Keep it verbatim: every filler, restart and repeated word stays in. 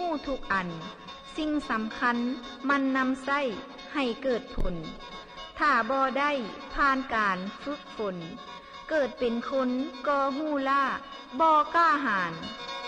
หู้ทุกอันสิ่งสำคัญมันนำไส้ให้เกิดผลถ้าบ่ได้ผ่านการฝึกฝนเกิดเป็นคนก็หู้ล่าบ่กล้าหาญ